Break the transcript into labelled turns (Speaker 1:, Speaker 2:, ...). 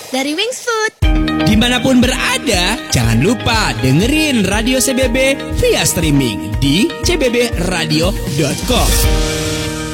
Speaker 1: dari Wings Food.
Speaker 2: Dimanapun berada, jangan lupa dengerin Radio CBB via streaming di cbbradio.com.